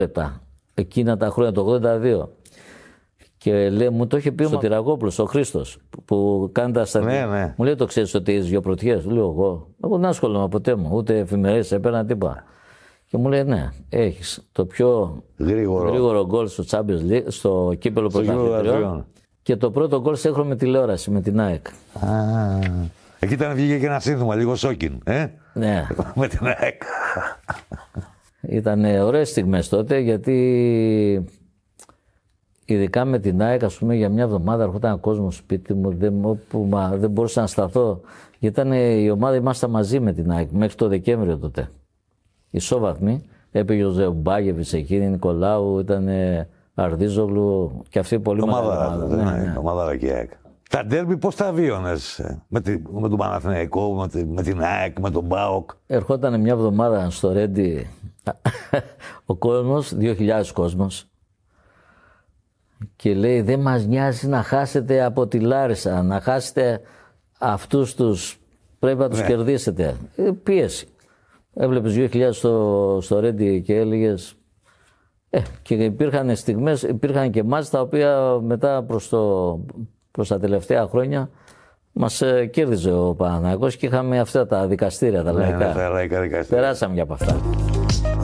Εκείνα τα χρόνια, το 82. Και λέει, μου το είχε πει ο Τυρακόπουλος, ο Χρήστος, που κάνει τα στατιστικά. Ναι. Μου λέει, το ξέρεις ότι είσαι δύο πρωτιές. Του λέω, εγώ δεν ασχολούμαι ποτέ μου, ούτε εφημερίες έπαιρνα τίποτα. Και μου λέει, ναι, έχεις το πιο γρήγορο γκολ στο Champions League, στο κύπελλο πρωταθλητριών. Και το πρώτο γκολ σε έχρωμη τηλεόραση με την ΑΕΚ. Εκεί ήταν βγήκε και ένα σύνθημα, λίγο σόκιν. Ναι. Με την ΑΕΚ. Ήταν ωραίες στιγμές τότε, γιατί ειδικά με την ΑΕΚ, ας πούμε, για μια εβδομάδα έρχονταν κόσμο σπίτι μου, δεν μπορούσα να σταθώ. Γιατί ήταν η ομάδα, ήμασταν μαζί με την ΑΕΚ μέχρι το Δεκέμβριο τότε. Ισόβαθμοι. Έπαιγε ο Ζεουμπάγεβιτς εκείνη, Νικολάου, ήταν Αρδίζογλου και αυτή πολύ μεγάλη ομάδα. Ομάδα και η ΑΕΚ. Τα ντέρμπι πώς τα βίωνες με τον Παναθηναϊκό, με την ΑΕΚ, με τον ΠΑΟΚ? Ερχόταν μια εβδομάδα στο Ρέντι ο κόσμος, 2.000 κόσμος, και λέει, δεν μας νοιάζει να χάσετε από τη Λάρισα, να χάσετε αυτούς τους, πρέπει να τους κερδίσετε. Πίεση. Έβλεπες 2.000 στο Ρέντι και έλεγες. Και υπήρχαν στιγμές, υπήρχαν και μάτς τα οποία μετά προς τα τελευταία χρόνια μας κέρδιζε ο Παναθηναϊκός και είχαμε αυτά τα δικαστήρια, τα λαϊκά. Τα λαϊκά δικαστήρια. Περάσαμε για από αυτά.